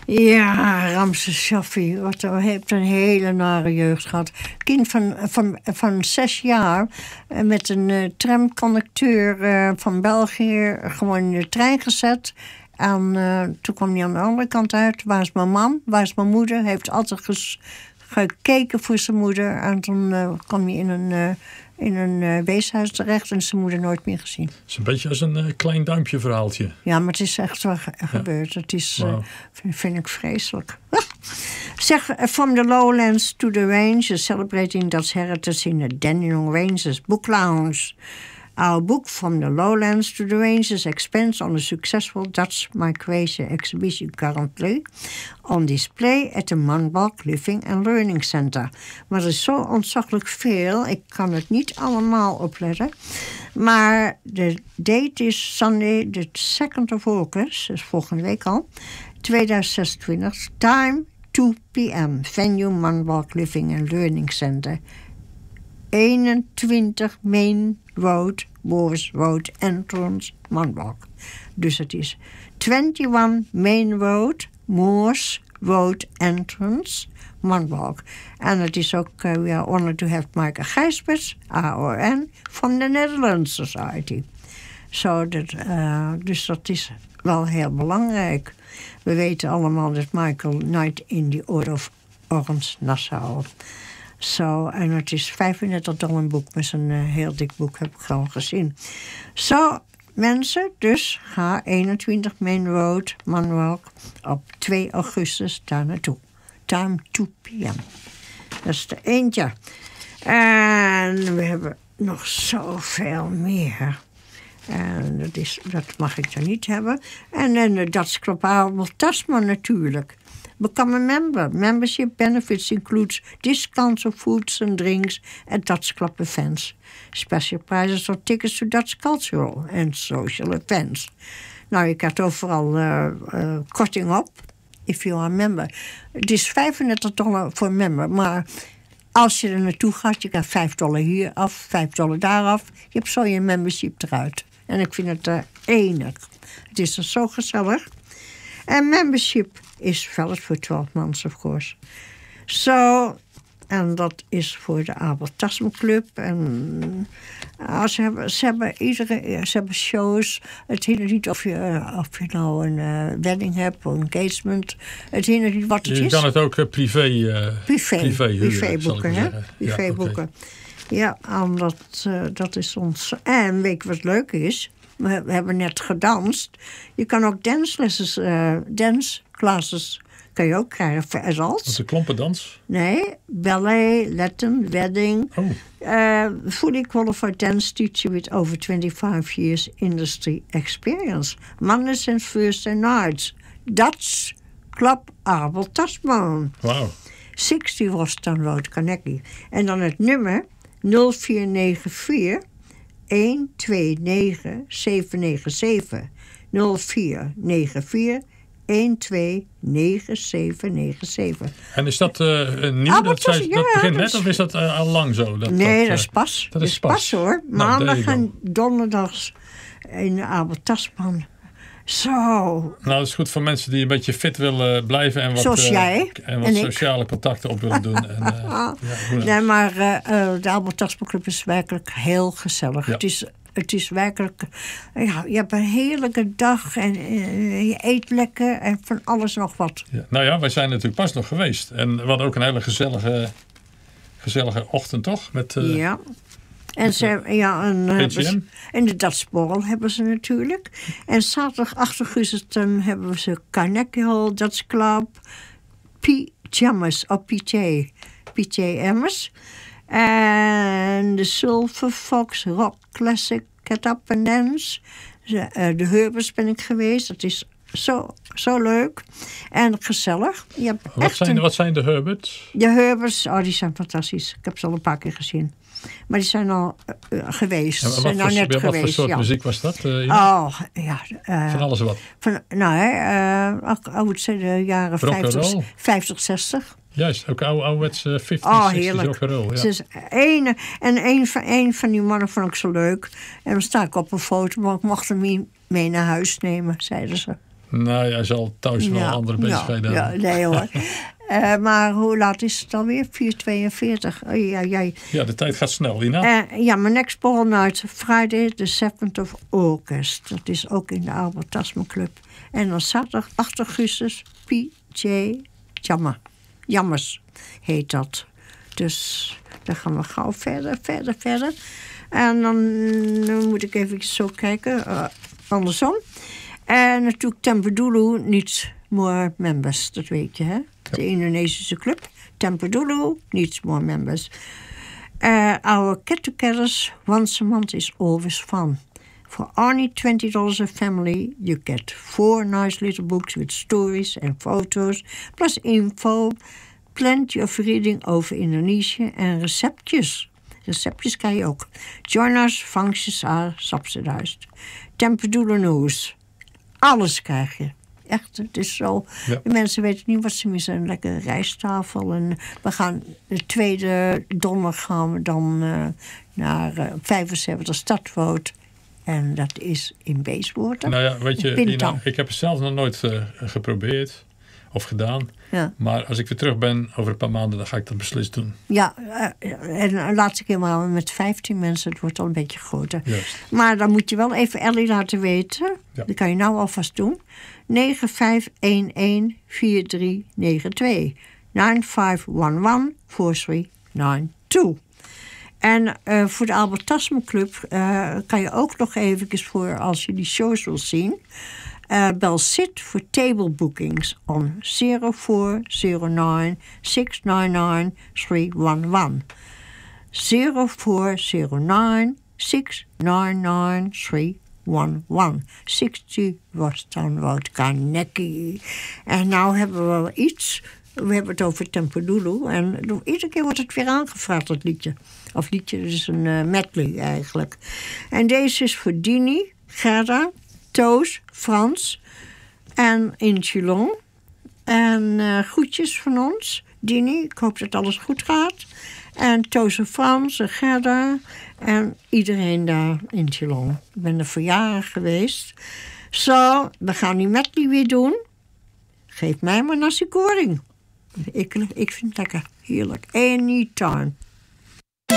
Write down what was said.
Ja, Ramses Shaffi heeft een hele nare jeugd gehad. Kind van 6 jaar met een tramconducteur van België gewoon in de trein gezet. En toen kwam hij aan de andere kant uit. Waar is mijn man? Waar is mijn moeder? Hij heeft altijd gekeken voor zijn moeder. En toen kwam hij in een weeshuis terecht en zijn moeder nooit meer gezien. Het is een beetje als een klein duimpje verhaaltje. Ja, maar het is echt wel gebeurd. Het is, vind ik vreselijk. Zeg, from the lowlands to the ranges, celebrating Dutch heritage in the Dandenong Ranges Book Lounge. Our book From the Lowlands to the Ranges expands on the successful Dutch migration exhibition currently on display at the Manbalk Living and Learning Center. Maar er is zo ontzaglijk veel, ik kan het niet allemaal opletten. Maar de date is Sunday the 2nd of August, dus volgende week al, 2026. Time 2 p.m. Venue Manbalk Living and Learning Center. 21 Main Road, Moors Road Entrance, Manbalk. Dus het is 21 Main Road, Moors Road Entrance, Manbalk. En het is ook, we are honored to have Maaike Gijsbers, AON, from the Netherlands Society. Dus dat is wel heel belangrijk. We weten allemaal dat Michael Knight in the Order of Orange Nassau. En het is $35 een boek, met een heel dik boek, heb ik al gezien. Mensen, dus ga 21 Main Road, Manbalk, op 2 augustus daar naartoe. Time 2 p.m. Dat is de eentje. En we hebben nog zoveel meer. En dat mag ik dan niet hebben. En de Dutch Club Abel Tasman natuurlijk. Become a member. Membership benefits includes discounts of foods and drinks at Dutch Club events. Special prizes for tickets to Dutch cultural and social events. Nou, je krijgt overal korting op, if you are a member. Het is $35 voor een member, maar als je er naartoe gaat, je krijgt $5 hier af, $5 daar af. Je hebt zo je membership eruit. En ik vind het enig. Het is zo gezellig. En membership is valid voor 12 months, of course. En dat is voor de Abel Tasman Club. En ze hebben shows. Het hindert niet of je nou een wedding hebt of een engagement. Het hindert niet wat het is. Je kan het ook privé boeken, hè? Privé boeken. Ja, dat is ons. En weet je wat leuk is? We hebben net gedanst. Je kan ook danceclasses kan je ook krijgen. Dat is een klompendans? Nee, ballet, Latin, wedding. Fully qualified dance teacher with over 25 years industry experience. Mondays and Thursday nights. Dutch Club Abel Tasman. Wauw. 60 Rostan Road, Carnegie. En dan het nummer 0494 129 797. 0494 129 En is dat nieuw? Dat begint net of is dat al lang zo? Dat is pas. Dat is pas hoor. Maandag en donderdags in de Abel Tasman. Zo. Nou, dat is goed voor mensen die een beetje fit willen blijven. En wat, zoals jij. En wat sociale contacten op willen doen. Nee, maar de Abel Tasman Club is werkelijk heel gezellig. Ja. Het is werkelijk... Ja, je hebt een heerlijke dag en je eet lekker en van alles nog wat. Ja. Nou ja, wij zijn natuurlijk pas nog geweest. En we hadden ook een hele gezellige ochtend, toch? Met, ja. En in de Datsborrel hebben ze natuurlijk. En zaterdag 8 augustus hebben ze Carnegie Hall, Dutch Club, Pyjamas of PJM's. En de Silver Fox Rock Classic Get Up and Dance. De Herberts ben ik geweest. Dat is zo leuk. En gezellig. Wat zijn de Herberts? De Herberts, die zijn fantastisch. Ik heb ze al een paar keer gezien. Maar die zijn al geweest. Wat voor soort muziek was dat? Van alles wat? De jaren 50, 60. Juist, ook ouderwetse 50s, 60s rock'n'roll. Ja. Dus een van die mannen vond ik zo leuk. En dan sta ik op een foto, maar ik mocht hem niet mee naar huis nemen, zeiden ze. Nou, jij zal thuis wel andere bezigheden hebben. Ja, nee hoor. Maar hoe laat is het alweer? 4:42. Ja, de tijd gaat snel, Ina. My next ball night, Friday the 7th of August. Dat is ook in de Albert Tasman Club. En dan zaterdag 8 augustus, PJ Jammers heet dat. Dus dan gaan we gauw verder. En dan moet ik even zo kijken, andersom. En natuurlijk Tempedulu needs more members, dat weet je, hè? De Indonesische club. Tempedulu needs more members. Our get-togethers once a month is always fun. For only $20 a family, you get 4 nice little books with stories and photos, plus info, plenty of reading over Indonesië en receptjes. Receptjes krijg je ook. Join us, functions are subsidized. Tempedulu News. Alles krijg je. Echt, het is zo. Ja. De mensen weten niet wat ze missen. Een lekkere rijsttafel. En we gaan de tweede donderdag gaan we dan naar 75 Stadvoort. En dat is in Beeswoorden. Nou ja, weet je, Ina, ik heb het zelf nog nooit geprobeerd of gedaan. Ja. Maar als ik weer terug ben over een paar maanden, dan ga ik dat beslist doen. Ja, en de laatste keer maar met 15 mensen. Het wordt al een beetje groter. Juist. Maar dan moet je wel even Ellie laten weten. Ja. Dat kan je nou alvast doen. 9511-4392. 9511-4392. En voor de Albert Tasman Club kan je ook nog eventjes voor, als je die shows wil zien, bel Sid voor table bookings on 0409 699 311. 0409 699 311. 60 Western Road, Carnegie. En nou hebben we wel iets. We hebben het over Tempedulu. En iedere keer wordt het weer aangevraagd, dat liedje. Of liedje, dat is een medley eigenlijk. En deze is voor Dini, Gerda, Toos, Frans en in Chilon. En groetjes van ons. Dini, ik hoop dat alles goed gaat. En Toos en Frans en Gerda en iedereen daar in Chilon. Ik ben er voor jaren geweest. Zo, we gaan die medley weer doen. Geef mij maar nasi goreng. Ik vind het lekker. Heerlijk. Anytime.